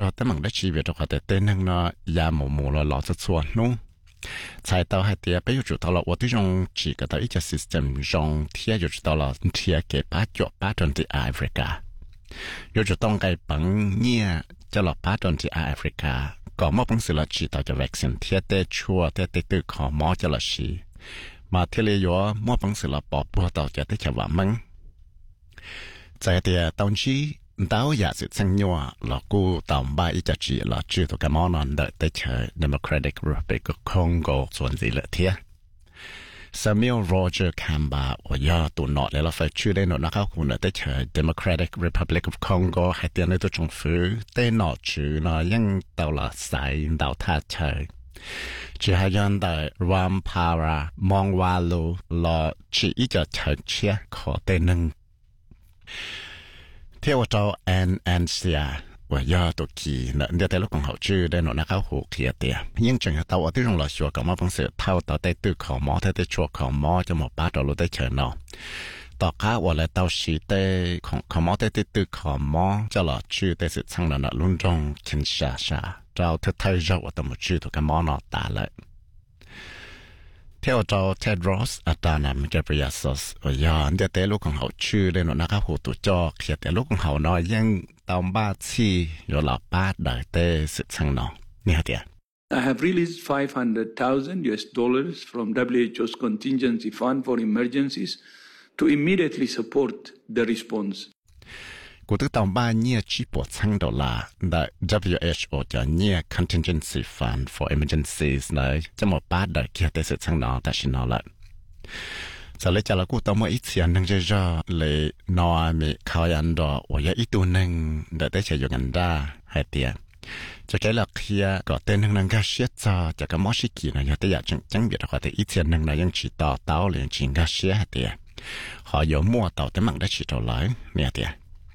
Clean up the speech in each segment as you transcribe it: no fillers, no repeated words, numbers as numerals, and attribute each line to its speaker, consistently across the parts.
Speaker 1: cho tới bằng đất chỉ về cho họ tên năng nó ya mù là lọ chuột nung sai tao hay tiệt bây giờ chủ tao là 我对用几个的一个 system 用贴就知道了贴给八种的 Africa 有主动给帮你就了八种的 Africa ก็มอบังสิละจีต่อจะ vaccine เทียเตชัวเตตื้อขอมอจะละชีมาเทเลยว่ามอบังสิละปอบปัวต่อจะได้จะว่ามึงใจเดียตอนชีดาวอยากสิสังยัวหลอกกูตอมบ้าอีจะจีหลอกจืดตัวกมอนอนเดได้เชย Democratic Republic of Congo ส่วนสิละเทียSamuel Roger Kamba ว่ายาตัวนอเลยเราไปชื่อได้หนอนะครับคุณได้เชย Democratic Republic of Congo ให้เตียนในตัวจงฟื้นได้หนอชื่อหนอยังดาวละสายดาวท่าเชยจะให้ยันได้รวมพารามองวาลูลอจีอีจะเชยเชียขอเตนึงเที่ยวเจ้าแอนเซียว่ายาตัวกีเนเดี๋ยวแต่ลูกของเขาชื่อได้หนอนะครับหูเขียเตียยิ่งจังจะตัวที่ตรงเราชัวกับมาบังเสือเท่าต่อได้ตื้อของหมอถ้าได้ชัวของหมอจะหมดป้าเราได้เชิญเนาะต่อข้าว่าแล้วตัวชีเตของหมอได้ตื้อของหมอจะหลอดชื่อได้สิทั้งนั้นลุ่นจงคินชาเจ้าเธอไทยเจ้าว่าตัวชื่อตัวกับหมอนอตาเลยเที่ยวเจ้าเท็ดรอสอัตานามเกเบรียสว่ายาเดี๋ยวแต่ลูกของเขาชื่อได้หนอนะครับหูตัวจ่อเขียแต่ลูกของเขาเนาะยังตามบ้าที่อยู่หลับบ้านได้แต่สุดทั้งเนาะนี่ฮะเดีย
Speaker 2: I have released $500,000 from WHO's contingency fund for emergencies to immediately support the response.
Speaker 1: กูตึกตามบ้านเนี่ยชีปวดทั้ง$ได้ WHO จะเนี่ย contingency fund for emergencies เลยจะหมดบ้านได้เขียแต่สุดทั้งเนาะแต่ชินเอาละจะเลยจะละกูต้องมาอีกเสียนึงจะเลยนอมีเขายันดอว่าอย่าอีตัวนึงเดี๋ยวได้ใช้อยู่กันได้ให้เตียจะแค่ละเคลียก็เต้นนึงนั่งก็เสียจะก็มอชิกีนะอย่าแต่อยากจังเบียดเขาแต่อีเสียนึงนะยังฉีดต่อเต้าเลยจริงก็เสียให้เตียขอโยมมั่วต่อแต่มันได้ฉีดเอาเลยเนี่ยเตีย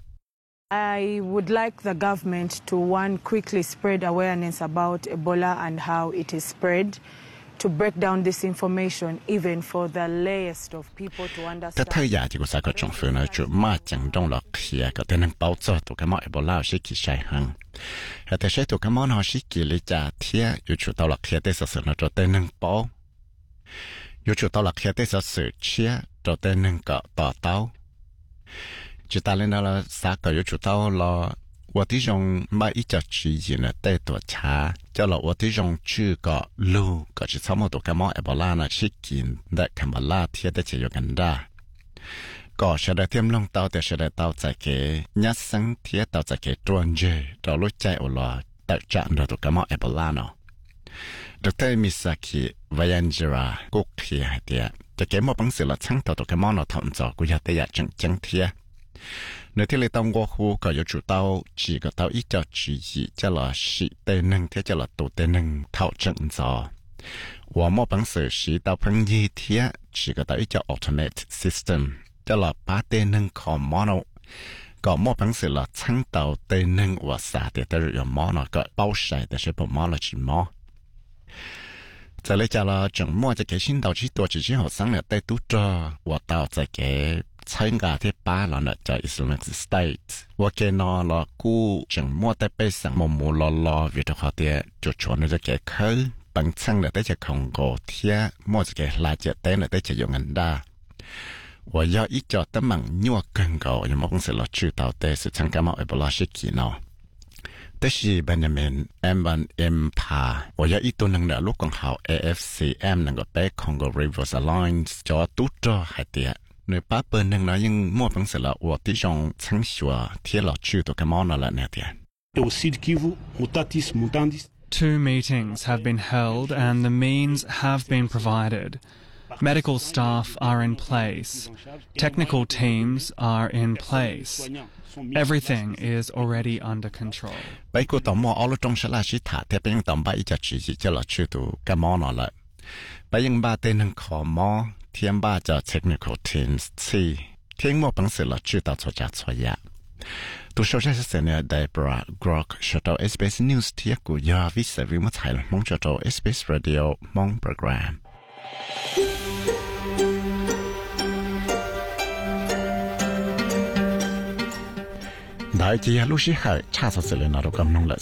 Speaker 3: I would like the government to quickly spread awareness about Ebola and how it is spread.To break down this information, even for the layest of people to understand.
Speaker 1: แต่ถ้าอยากจะกูสักก็จงฟื้นนะจุดมาจังตรงหลอกเขียก็แต่นั่งเป้าจ่อตัวกันมาเอโบลาชิกิใช่หังแต่ใช้ตัวกันมาหอชิกิเลยจะเทียอยู่จุดตัวหลอกเขียได้สักนะจุดแต่นั่งเป้าอยู่จุดตัวหลอกเขียได้สักเชียจุดแต่นั่งก็ต่อเต้าจุดตาเล่นแล้วสักก็อยู่จุดเต้ารอ我的种买一只主意呢，带多茶，叫了我的种猪个路，个是差不多干嘛埃巴拉呢吃紧的，干嘛拉贴的就有干的。ก็จะได้เทียมลงเตาแต่จะได้เตาใจเกยัดสังเทียเตาใจเกตรวนเจเราลุใจอุลาแต่จะเราตัวกมอเอเบลาโนดรมิซากิวายันจิรากุกเทียเดียจะเก็บมาบังสิละทั้งตัวกมอเนาทำจอกุยาเตียจังเทียในที่เลยต้องว่าหูก็อยู่จุดเตาจีก็เตาอีจะจีจะละสีเตนึงเทียจะละตัวเตนึงเท่าจังจอว่ามาบังสิสีเตาพังยีเทียจีก็เตาอีจะ automate systemจะละป้าเตนึงของมอนก็มอบังสิละทั้งเตาเตนึงว่าสาเตแต่เรื่องมอนก็เป้าใส่แต่ใช่ปมอละจีมอจะเลยจะละจังมอจะเกิดชิ้นเตาที่ตัวจีที่หัวสังเนี่ยได้ตู้จอว่าเตาจะเกิด参加ที่ป้าเราเนี่ยจะ Islamic State ว่าเกณฑ์เรากู้จังมอแต่ไปสั่งมัวรอวิธีเขาเดียจุดชวนจะเกิดขึ้นบางชั้นเนี่ยได้จะคงโกเทียมอจะเกิดลายเจเต้เนี่ยได้จะอยู่เงินได้ว่า要一脚的猛尿更高有冇公司了知道的是参加嘛埃博拉是几呢但是 Benjamin M1M พาว่า要一ตัวนึงเนี่ยลูกของเขา AFCM นั่นก็ไป Congo Rivers Alliance จอตุ๊ดให้เดียในป้าเปิดนึงนะยังมั่วบังเสร็จแล้วว่าที่จงชั้นชัวที่เราชื่อตัวกันมอนอะไรเนี่ยเดีย
Speaker 4: Two meetings have been held and the means have been provided. Medical staff are in place. Technical teams are in place. Everything is already under control.
Speaker 1: ไปกูต่อมอเอาลูกจงฉลาดชิถาแต่ไปยังต่อไปอีจะจีจะเราชื่อตัวกันมอนอะไรไปยังบ้าเต้นหนึ่งขอมอเทียมบ้าจะ technical teams ที่เที่ยงมั่วบังเสร็จแล้วชื่อตัวชัวจัดชัวยะตัวโซเชียลเซนเนอร์ได้บราร์กรอกชัดเอา SBS News ที่กูยาวิเศษวิมุตไทยมองชัดเอา SBS Radio มองโปรแกรมได้จีลูกชิหายชาติเสร็จแล้วเรากำลังละ